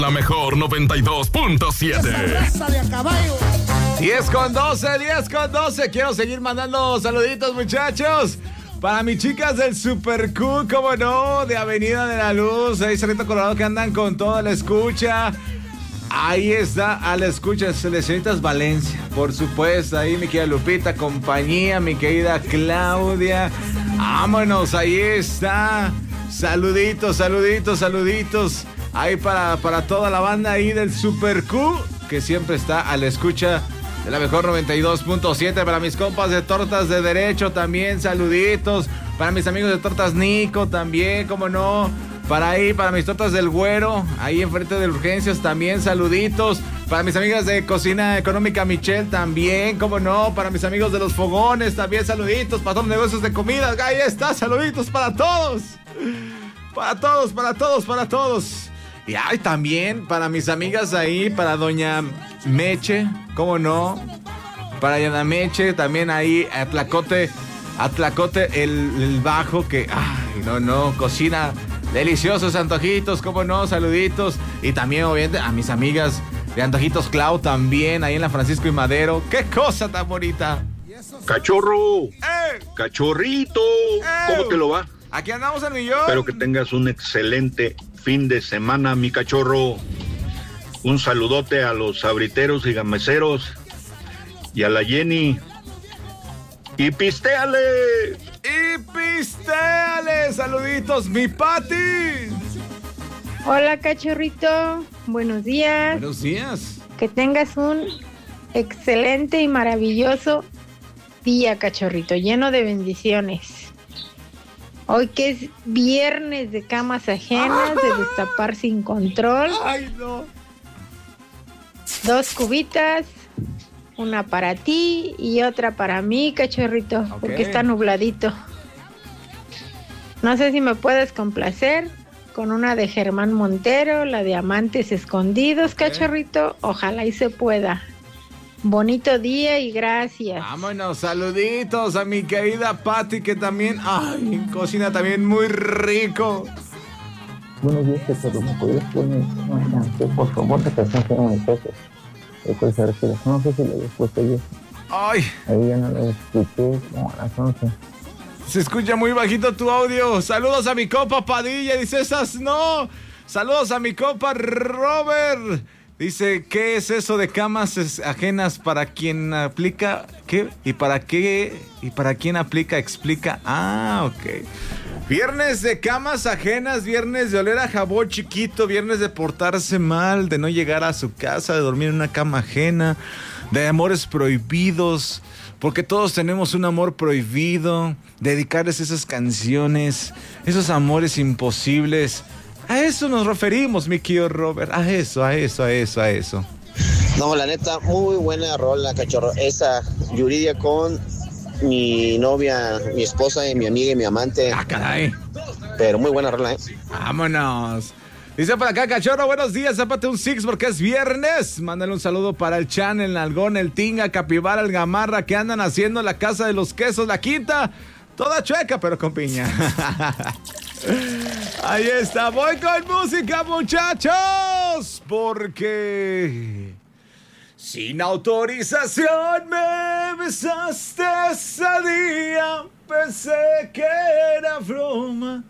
La mejor 92.7. 10:12. Quiero seguir mandando saluditos, muchachos. Para mis chicas del Super Q, como no, de Avenida de la Luz, ahí Cerrito Colorado, que andan con toda la escucha. Ahí está, a la escucha, señoritas Valencia, por supuesto, ahí mi querida Lupita, compañía, mi querida Claudia. Vámonos, ahí está. Saluditos. Ahí para toda la banda ahí del Super Q, que siempre está a la escucha de la mejor 92.7. Para mis compas de Tortas de Derecho también, saluditos. Para mis amigos de Tortas Nico también, como no. Para mis tortas del Güero, ahí enfrente de Urgencias también, saluditos. Para mis amigas de Cocina Económica Michelle también, como no. Para mis amigos de Los Fogones también, saluditos. Para todos los negocios de comida, ahí está, saluditos para todos. Para todos. Y ay, también para mis amigas ahí, para Doña Meche, cómo no. Para Doña Meche, también ahí, a Tlacote el Bajo, que, ay, no, cocina deliciosos antojitos, cómo no, saluditos. Y también, obviamente, a mis amigas de Antojitos Clau también, ahí en la Francisco y Madero. ¡Qué cosa tan bonita! ¡Cachorro! ¡Cachorrito! ¿Cómo te lo va? Aquí andamos al millón. Espero que tengas un excelente fin de semana, mi cachorro. Un saludote a los sabriteros y gameseros y a la Jenny. ¡Y pistéale! Saluditos, mi Pati. Hola, cachorrito. Buenos días. Buenos días. Que tengas un excelente y maravilloso día, cachorrito, lleno de bendiciones. Hoy que es viernes de camas ajenas, de destapar sin control. ¡Ay, no! 2 cubitas, una para ti y otra para mí, cachorrito, porque está nubladito. No sé si me puedes complacer con una de Germán Montero, la de Amantes Escondidos, cachorrito. Ojalá y se pueda. Bonito día y gracias. Vámonos, saluditos a mi querida Pati, que también, ay, cocina también muy rico. Buenos días, cachorro. ¿Me podrías poner una canción, por favor, de canción que no me toques? Pues se refiere, no sé si le habías puesto yo. Ay. Ahí ya no lo escuché como a las 11. Se escucha muy bajito tu audio. Saludos a mi compa Padilla, dice esas no. Saludos a mi compa Robert. Dice, ¿qué es eso de camas ajenas para quien aplica? ¿Qué? ¿Y para qué? ¿Y para quién aplica? Explica. Ok. Viernes de camas ajenas, viernes de oler a jabón chiquito, viernes de portarse mal, de no llegar a su casa, de dormir en una cama ajena, de amores prohibidos, porque todos tenemos un amor prohibido, dedicarles esas canciones, esos amores imposibles. A eso nos referimos, mi querido Robert, a eso. No, la neta, muy buena rola, cachorro. Esa, Yuridia con mi novia, mi esposa y mi amiga y mi amante. Caray. Pero muy buena rola, Vámonos. Dice por acá, cachorro, buenos días, zápate un six porque es viernes. Mándale un saludo para el Chan, el Nalgón, el Tinga, Capibara, el Gamarra, que andan haciendo la casa de los quesos, la quinta. Toda chueca, pero con piña. Ahí está, voy con música, muchachos, porque sin autorización me besaste ese día, pensé que era broma,